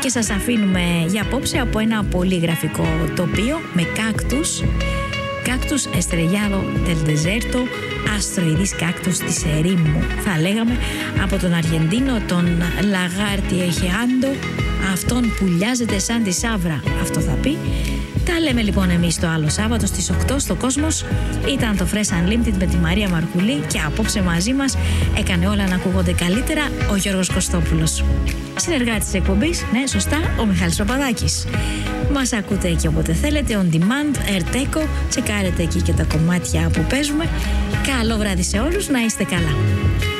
Και σας αφήνουμε για απόψε από ένα πολύ γραφικό τοπίο με κάκτους Estrellado del Desierto, αστροειδής κάκτους της ερήμου, θα λέγαμε, από τον Αργεντίνο, τον Λαγάρτι Εχεάντο, αυτόν που λιάζεται σαν τη σαύρα, αυτό θα πει. Τα λέμε λοιπόν εμείς το άλλο Σάββατο στις 8 στο Κόσμος. Ήταν το Fresh Unlimited με τη Μαρία Μαρκουλή και απόψε μαζί μας έκανε όλα να ακούγονται καλύτερα ο Γιώργος Κωστόπουλος. Συνεργάτης της εκπομπής, ναι σωστά, ο Μιχάλης Παπαδάκης. Μας ακούτε εκεί όποτε θέλετε, on demand, Erteco, τσεκάρετε εκεί και τα κομμάτια που παίζουμε. Καλό βράδυ σε όλους, να είστε καλά.